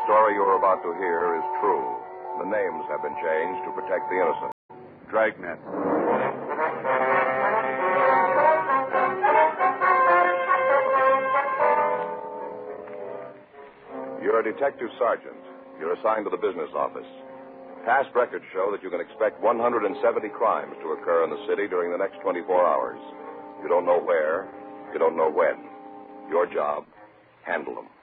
story you are about to hear is true. The names have been changed to protect the innocent. Dragnet. You're a detective sergeant. You're assigned to the business office. Past records show that you can expect 170 crimes to occur in the city during the next 24 hours. You don't know where. You don't know when. Your job, handle them.